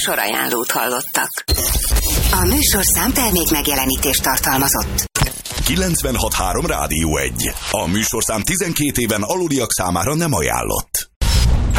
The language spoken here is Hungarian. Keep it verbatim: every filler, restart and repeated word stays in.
műsorajánlót hallottak. A műsorszám termék megjelenítést tartalmazott. kilencvenhat három Rádió egy. A műsorszám tizenkét éven aluliak számára nem ajánlott.